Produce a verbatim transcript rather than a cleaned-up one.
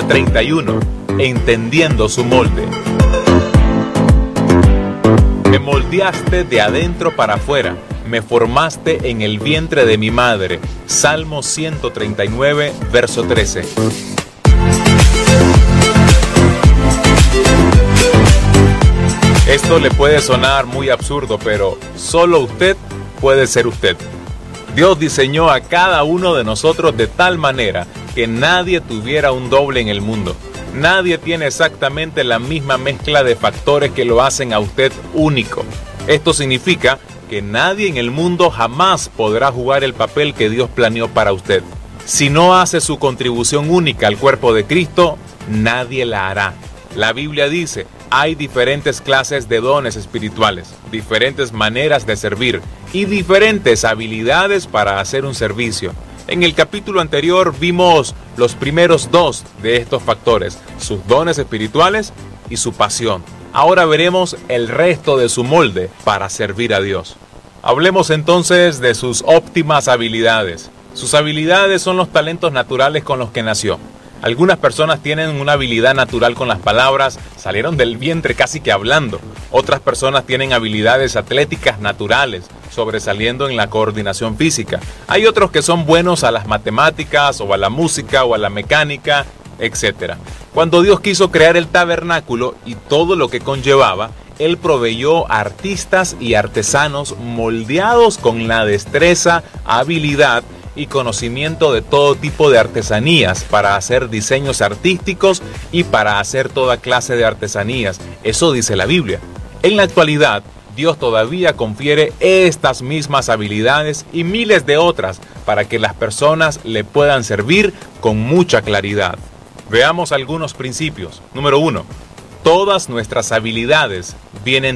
treinta y uno. Entendiendo su molde. Me moldeaste de adentro para afuera, me formaste en el vientre de mi madre. Salmo ciento treinta y nueve, verso trece. Esto le puede sonar muy absurdo, pero solo usted puede ser usted. Dios diseñó a cada uno de nosotros de tal manera que nadie tuviera un doble en el mundo. Nadie tiene exactamente la misma mezcla de factores que lo hacen a usted único. Esto significa que nadie en el mundo jamás podrá jugar el papel que Dios planeó para usted. Si no hace su contribución única al cuerpo de Cristo, nadie la hará. La Biblia dice, hay diferentes clases de dones espirituales, diferentes maneras de servir y diferentes habilidades para hacer un servicio. En el capítulo anterior vimos los primeros dos de estos factores, sus dones espirituales y su pasión. Ahora veremos el resto de su molde para servir a Dios. Hablemos entonces de sus óptimas habilidades. Sus habilidades son los talentos naturales con los que nació. Algunas personas tienen una habilidad natural con las palabras, salieron del vientre casi que hablando. Otras personas tienen habilidades atléticas naturales, sobresaliendo en la coordinación física. Hay otros que son buenos a las matemáticas, o a la música, o a la mecánica, etcétera. Cuando Dios quiso crear el tabernáculo y todo lo que conllevaba, Él proveyó artistas y artesanos moldeados con la destreza, habilidad y conocimiento de todo tipo de artesanías para hacer diseños artísticos y para hacer toda clase de artesanías. Eso dice la Biblia. En la actualidad, Dios todavía confiere estas mismas habilidades y miles de otras para que las personas le puedan servir con mucha claridad. Veamos algunos principios. Número uno. Todas nuestras habilidades vienen